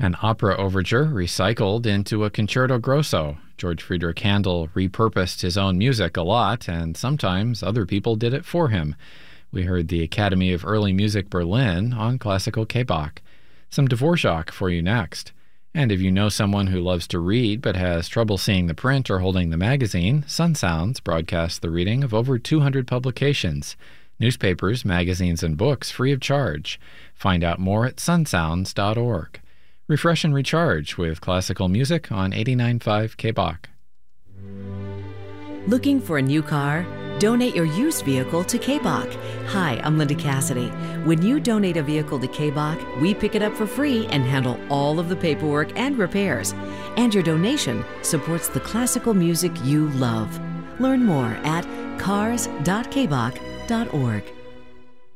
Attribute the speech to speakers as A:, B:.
A: An opera overture recycled into a concerto grosso. George Friedrich Handel repurposed his own music a lot, and sometimes other people did it for him. We heard the Academy of Early Music Berlin on Classical K-Bach. Some Dvorak for you next. And if you know someone who loves to read but has trouble seeing the print or holding the magazine, Sun Sounds broadcasts the reading of over 200 publications, newspapers, magazines, and books free of charge. Find out more at sunsounds.org. Refresh and recharge with classical music on 89.5 K-Bach.
B: Looking for a new car? Donate your used vehicle to K-Bach. Hi, I'm Linda Cassidy. When you donate a vehicle to K-Bach, we pick it up for free and handle all of the paperwork and repairs. And your donation supports the classical music you love. Learn more at cars.kbach.org.